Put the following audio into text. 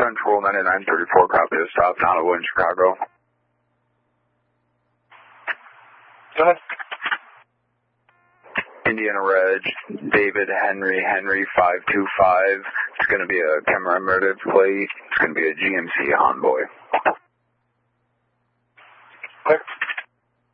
Central 9934, copy of stop, Hollywood, Chicago. Go ahead. Indiana Reg, David Henry 525. It's going to be a commemorative plate. It's going to be a GMC Envoy. Clear.